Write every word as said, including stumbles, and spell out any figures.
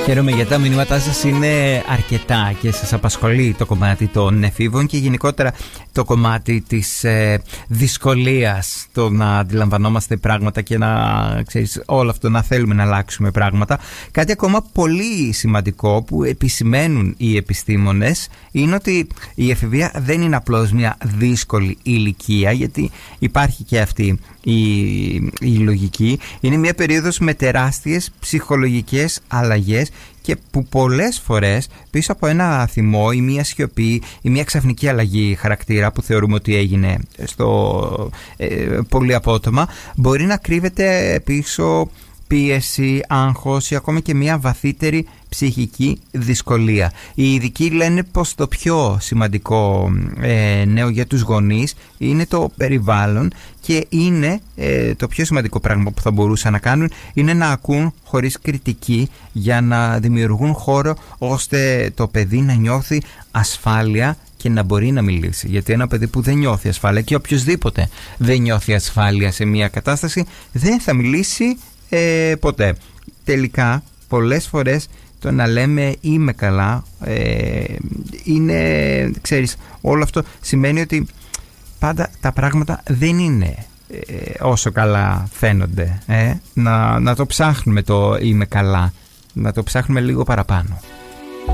Χαίρομαι γιατί τα μηνύματά σας είναι αρκετά και σας απασχολεί το κομμάτι των εφήβων και γενικότερα το κομμάτι της ε, δυσκολίας το να αντιλαμβανόμαστε πράγματα και να, ξέρεις, όλο αυτό να θέλουμε να αλλάξουμε πράγματα. Κάτι ακόμα πολύ σημαντικό που επισημαίνουν οι επιστήμονες είναι ότι η εφηβεία δεν είναι απλώς μια δύσκολη ηλικία, γιατί υπάρχει και αυτή η, η λογική. Είναι μια περίοδος με τεράστιες ψυχολογικές αλλαγές και που πολλές φορές πίσω από ένα θυμό ή μια σιωπή ή μια ξαφνική αλλαγή χαρακτήρα που θεωρούμε ότι έγινε στο ε, πολύ απότομα, μπορεί να κρύβεται πίσω πίεση, άγχος ή ακόμη και μια βαθύτερη ψυχική δυσκολία. Οι ειδικοί λένε πως το πιο σημαντικό ε, νέο για τους γονείς είναι το περιβάλλον και είναι ε, το πιο σημαντικό πράγμα που θα μπορούσαν να κάνουν είναι να ακούν χωρίς κριτική για να δημιουργούν χώρο ώστε το παιδί να νιώθει ασφάλεια και να μπορεί να μιλήσει. Γιατί ένα παιδί που δεν νιώθει ασφάλεια, και οποιοσδήποτε δεν νιώθει ασφάλεια σε μια κατάσταση, δεν θα μιλήσει ε, ποτέ. Τελικά πολλές φορές το να λέμε είμαι καλά ε, είναι, ξέρεις, όλο αυτό σημαίνει ότι πάντα τα πράγματα δεν είναι ε, όσο καλά φαίνονται. ε. να, να το ψάχνουμε το είμαι καλά, να το ψάχνουμε λίγο παραπάνω.